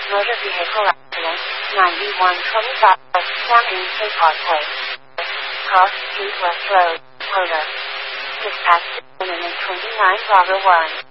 motor vehicle accident, 9125, San Antonio Parkway. Cross Street West Road, Coda. Dispatch 29 Bravo 1.